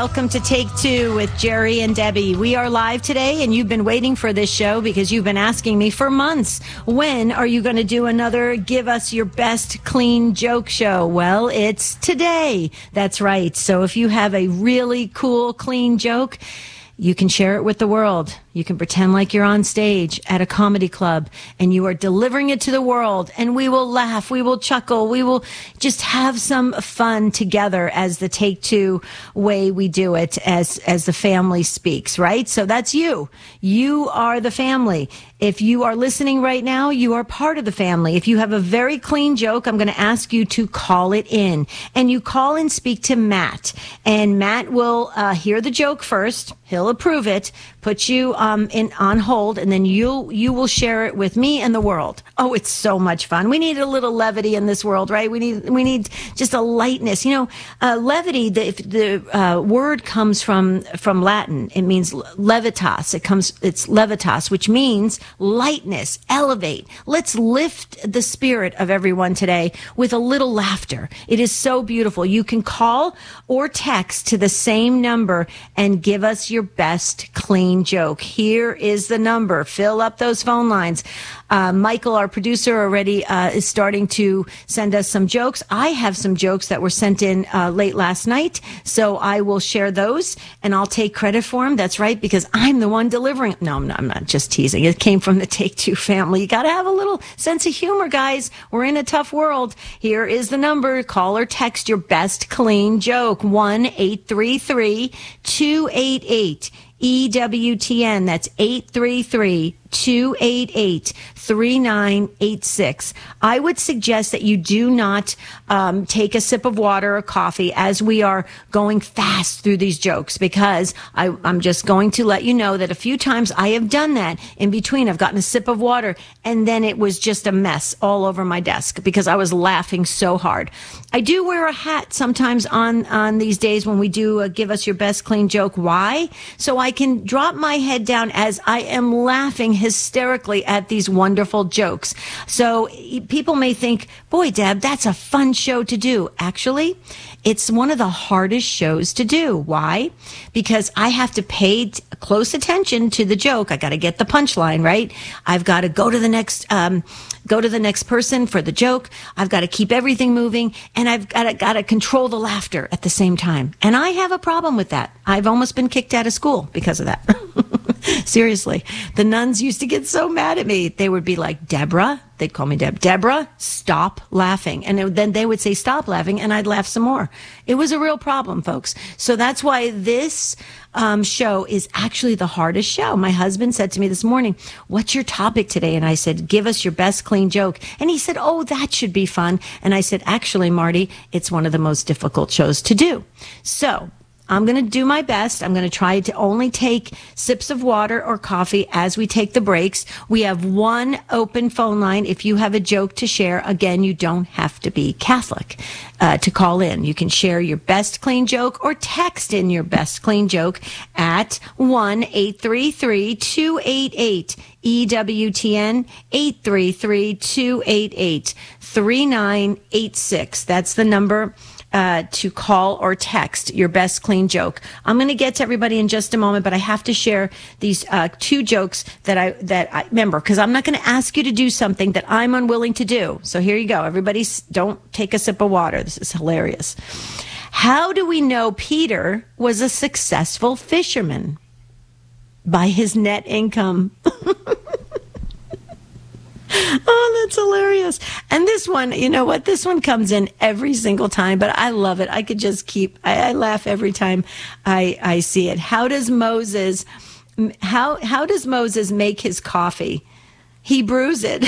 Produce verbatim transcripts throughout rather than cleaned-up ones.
Welcome to Take Two with Jerry and Debbie. We are live today, and you've been waiting for this show because you've been asking me for months, when are you going to do another Give Us Your Best Clean Joke show? Well, it's today. That's right. So if you have a really cool, clean joke, you can share it with the world. You can pretend like you're on stage at a comedy club and you are delivering it to the world, and we will laugh, we will chuckle, we will just have some fun together as the Take Two way we do it, as as the family speaks, right? So that's you. You are the family. If you are listening right now, you are part of the family. If you have a very clean joke, I'm going to ask you to call it in. And you call and speak to Matt. And Matt will uh, hear the joke first. He'll approve it, put you um, in on hold, and then you you will share it with me and the world. Oh, it's so much fun. We need a little levity in this world, right? We need we need just a lightness. You know, uh, levity. The if the uh, word comes from from Latin. It means levitas. It comes. It's levitas, which means lightness, elevate. Let's lift the spirit of everyone today with a little laughter. It is so beautiful. You can call or text to the same number and give us your best clean joke. Here is the number. Fill up those phone lines. Uh, Michael, our producer, already uh, is starting to send us some jokes. I have some jokes that were sent in uh, late last night, so I will share those, and I'll take credit for them. That's right, because I'm the one delivering. No, I'm not, I'm not just teasing. It came from the Take Two family. You got to have a little sense of humor, guys. We're in a tough world. Here is the number. Call or text your best clean joke. one eight three three two eight eight E W T N. That's eight three three two eight eight three nine eight six. I would suggest that you do not um, take a sip of water or coffee as we are going fast through these jokes, because I, I'm just going to let you know that a few times I have done that in between. I've gotten a sip of water and then it was just a mess all over my desk because I was laughing so hard. I do wear a hat sometimes on, on these days when we do a Give Us Your Best Clean Joke. Why? So I can drop my head down as I am laughing hysterically at these wonderful jokes. So people may think, boy, Deb, that's a fun show to do. Actually, it's one of the hardest shows to do. Why? Because I have to pay t- close attention to the joke. I got to get the punchline, right? I've got to go to the next, um, go to the next person for the joke. I've got to keep everything moving, and I've got to, got to control the laughter at the same time. And I have a problem with that. I've almost been kicked out of school because of that. Seriously. The nuns used to get so mad at me. They would be like, Deborah, they'd call me Deb, Deborah, stop laughing. And it, then they would say, stop laughing, and I'd laugh some more. It was a real problem, folks. So that's why this um, show is actually the hardest show. My husband said to me this morning, what's your topic today? And I said, give us your best clean joke. And he said, oh, that should be fun. And I said, actually, Marty, it's one of the most difficult shows to do. So I'm going to do my best. I'm going to try to only take sips of water or coffee as we take the breaks. We have one open phone line. If you have a joke to share, again, you don't have to be Catholic uh, to call in. You can share your best clean joke or text in your best clean joke at one eight three three two eight eight E W T N, eight three three two eight eight three nine eight six. That's the number Uh, to call or text your best clean joke. I'm going to get to everybody in just a moment, but I have to share these uh, two jokes that I that I remember, because I'm not going to ask you to do something that I'm unwilling to do. So here you go. Everybody, don't take a sip of water. This is hilarious. How do we know Peter was a successful fisherman? By his net income. Oh, that's hilarious. And this one, you know what? This one comes in every single time, but I love it. I could just keep, I, I laugh every time I, I see it. How does Moses, how, how does Moses make his coffee? He brews it.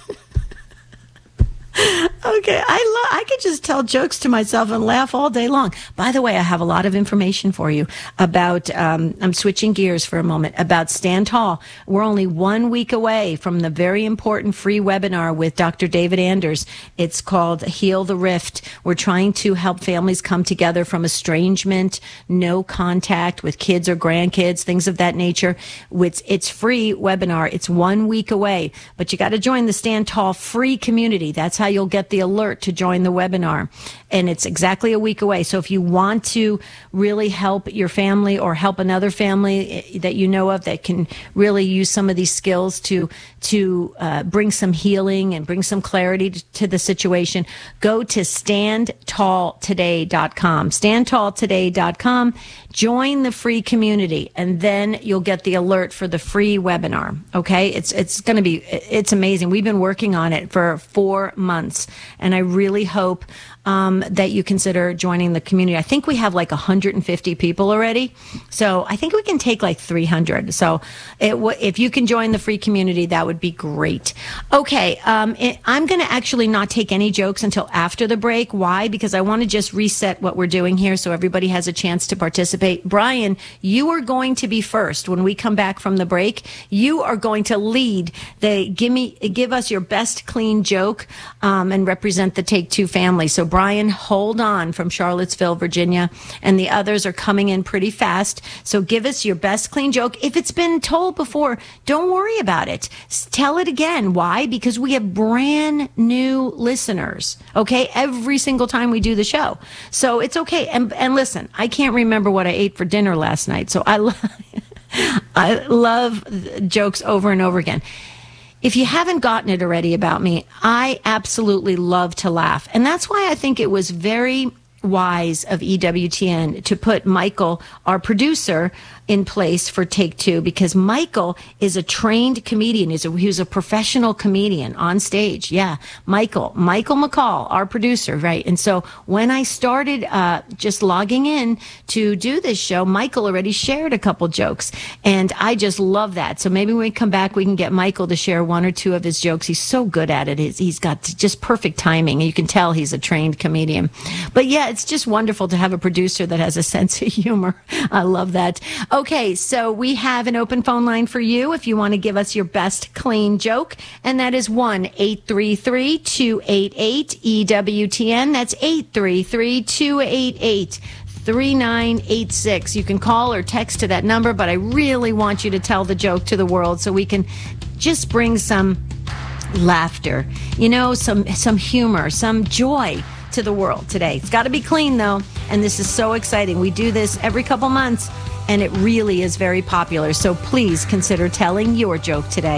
Okay, I lo- I could just tell jokes to myself and laugh all day long. By the way, I have a lot of information for you about, um, I'm switching gears for a moment, about Stand Tall. We're only one week away from the very important free webinar with Doctor David Anders. It's called Heal the Rift. We're trying to help families come together from estrangement, no contact with kids or grandkids, things of that nature. It's, it's free webinar. It's one week away, but you got to join the Stand Tall free community. That's how you'll get the alert to join the webinar. And it's exactly a week away. So if you want to really help your family or help another family that you know of that can really use some of these skills to to uh, bring some healing and bring some clarity to, to the situation, go to stand tall today dot com. stand tall today dot com. Join the free community, and then you'll get the alert for the free webinar. Okay, it's it's going to be it's amazing. We've been working on it for four months, and I really hope um, that you consider joining the community. I think we have like one hundred fifty people already, so I think we can take like three hundred. So it, if you can join the free community, that would be great. Okay, um, it, I'm going to actually not take any jokes until after the break. Why? Because I want to just reset what we're doing here so everybody has a chance to participate. Brian, you are going to be first when we come back from the break. You are going to lead the give me give us your best clean joke um, and represent the Take Two family. So Brian, hold on from Charlottesville, Virginia, and the others are coming in pretty fast. So give us your best clean joke. If it's been told before, don't worry about it. Tell it again. Why? Because we have brand new listeners. Okay, every single time we do the show, so it's okay. And and listen, I can't remember what I ate for dinner last night, so I love I love jokes over and over again. If you haven't gotten it already about me, I absolutely love to laugh. And that's why I think it was very wise of E W T N to put Michael, our producer, in place for Take Two, because Michael is a trained comedian. He's a, he was a professional comedian on stage. Yeah, Michael, Michael McCall, our producer, right? And so when I started uh, just logging in to do this show, Michael already shared a couple jokes, and I just love that. So maybe when we come back, we can get Michael to share one or two of his jokes. He's so good at it. He's, he's got just perfect timing. You can tell he's a trained comedian. But yeah, it's just wonderful to have a producer that has a sense of humor. I love that. Okay, so we have an open phone line for you if you want to give us your best clean joke, and that is one eight three three, two eight eight, E W T N. That's eight three three, two eight eight, three nine eight six. You can call or text to that number, but I really want you to tell the joke to the world so we can just bring some laughter, you know, some some humor, some joy to the world today. It's got to be clean, though, and this is so exciting. We do this every couple months, and it really is very popular. So please consider telling your joke today.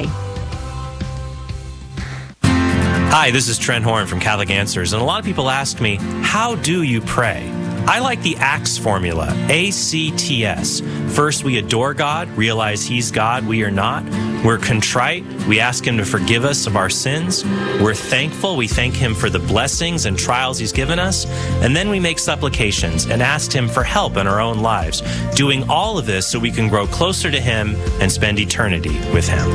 Hi, this is Trent Horn from Catholic Answers, and a lot of people ask me, how do you pray? I like the ACTS formula, A C T S. First, we adore God, realize He's God, we are not. We're contrite, we ask Him to forgive us of our sins. We're thankful, we thank Him for the blessings and trials He's given us. And then we make supplications and ask Him for help in our own lives, doing all of this so we can grow closer to Him and spend eternity with Him.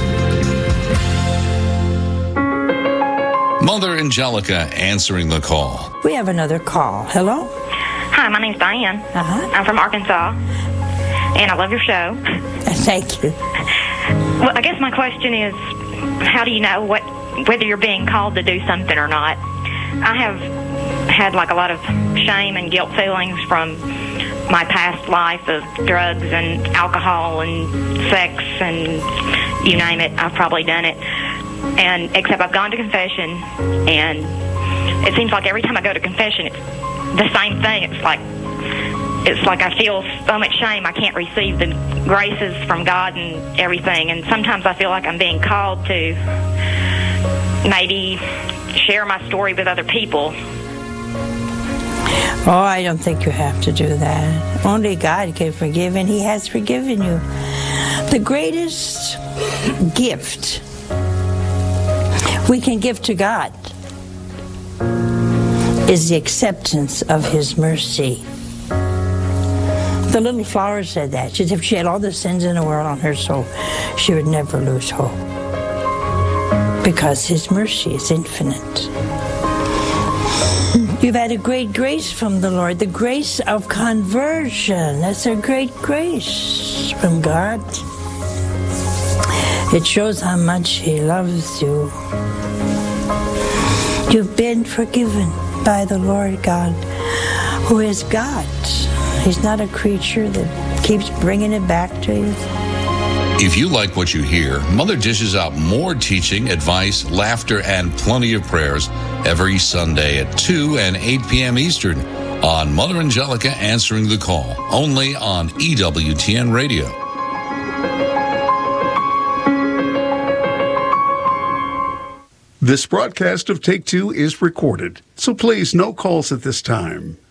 Mother Angelica answering the call. We have another call. Hello? Hi, my name's Diane. Uh-huh. I'm from Arkansas, and I love your show. Thank you. Well, I guess my question is, how do you know what whether you're being called to do something or not? I have had like a lot of shame and guilt feelings from my past life of drugs and alcohol and sex and you name it, I've probably done it. And except I've gone to confession, and it seems like every time I go to confession, it's the same thing. It's like it's like I feel so much shame. I can't receive the graces from God and everything. And sometimes I feel like I'm being called to maybe share my story with other people. Oh, I don't think you have to do that. Only God can forgive, and He has forgiven you. The greatest gift we can give to God is the acceptance of His mercy. The little flower said that. She said if she had all the sins in the world on her soul, she would never lose hope, because His mercy is infinite. You've had a great grace from the Lord, the grace of conversion. That's a great grace from God. It shows how much He loves you. You've been forgiven by the Lord God, who is God. He's not a creature that keeps bringing it back to you. If you like what you hear, Mother dishes out more teaching, advice, laughter, and plenty of prayers every Sunday at two and eight p.m. Eastern on Mother Angelica Answering the Call, only on E W T N Radio. This broadcast of Take Two is recorded, so please no calls at this time.